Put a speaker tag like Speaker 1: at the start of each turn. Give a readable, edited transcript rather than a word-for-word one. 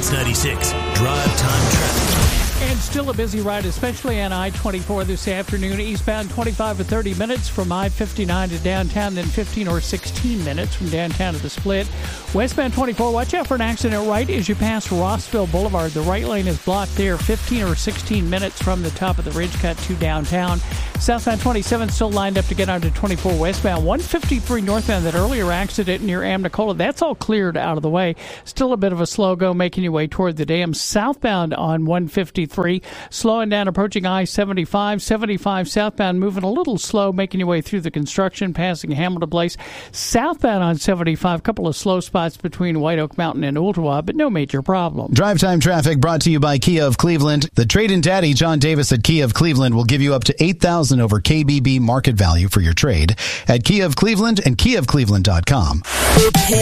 Speaker 1: Sports 96, Drive Time Traffic.
Speaker 2: And still a busy ride, especially on I-24 this afternoon. Eastbound 25 or 30 minutes from I-59 to downtown, then 15 or 16 minutes from downtown to the split. Westbound 24, watch out for an accident right as you pass Rossville Boulevard. The right lane is blocked there, 15 or 16 minutes from the top of the ridge cut to downtown. Southbound 27 still lined up to get onto 24 westbound. 153 northbound, that earlier accident near Amnicola, that's all cleared out of the way. Still a bit of a slow go making your way toward the dam. Southbound on 153, slowing down approaching I-75. 75 southbound moving a little slow, making your way through the construction, passing Hamilton Place. Southbound on 75, a couple of slow spots between White Oak Mountain and Ooltewah, but no major problem.
Speaker 3: Drive Time Traffic brought to you by Kia of Cleveland. The trade-in daddy, John Davis at Kia of Cleveland, will give you up to $8,000 over KBB market value for your trade at Kia of Cleveland and KiaofCleveland.com.